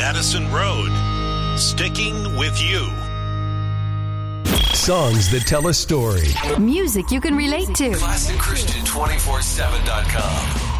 Madison Road. Sticking with you. Songs that tell a story. Music you can relate to. ClassicChristian247.com.